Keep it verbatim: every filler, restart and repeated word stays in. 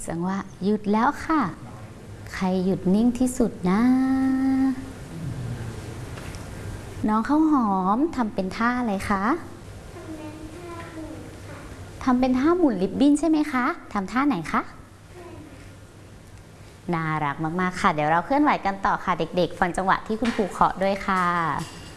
จังหวะหยุดแล้วค่ะใครหยุดนิ่งที่สุดนะน้องข้าวหอมทำเป็นท่าอะไรคะทำเป็นท่าหมุนริบบิ้นใช่ไหมคะทำท่าไหนคะน่ารักมากๆค่ะเดี๋ยวเราเคลื่อนไหวกันต่อค่ะเด็กๆฟังจังหวะที่คุณครูเคาะด้วยค่ะ